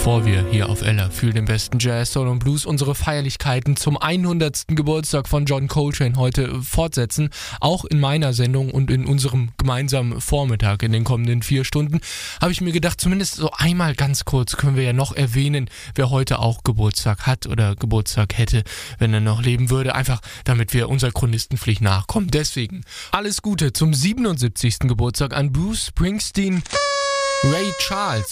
bevor wir hier auf Ella für den besten Jazz, Soul und Blues unsere Feierlichkeiten zum 100. Geburtstag von John Coltrane heute fortsetzen, auch in meiner Sendung und in unserem gemeinsamen Vormittag in den kommenden 4 Stunden, habe ich mir gedacht, zumindest so einmal ganz kurz können wir ja noch erwähnen, wer heute auch Geburtstag hat oder Geburtstag hätte, wenn er noch leben würde, einfach damit wir unserer Chronistenpflicht nachkommen. Deswegen alles Gute zum 77. Geburtstag an Bruce Springsteen, Ray Charles,